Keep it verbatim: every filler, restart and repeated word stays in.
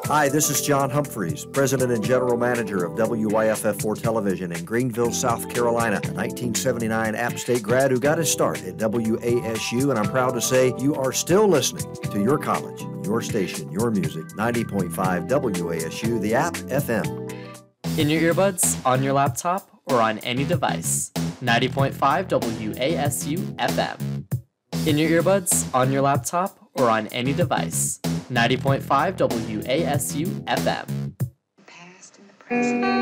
Hi, this is John Humphreys, President and General Manager of W Y F F four Television in Greenville, South Carolina, a nineteen seventy-nine App State grad who got his start at W A S U, and I'm proud to say you are still listening to your college, your station, your music, ninety point five W A S U, the App F M. In your earbuds, on your laptop, or on any device, ninety point five W A S U F M. In your earbuds, on your laptop, or on any device, ninety point five W A S U F M. Past and the present.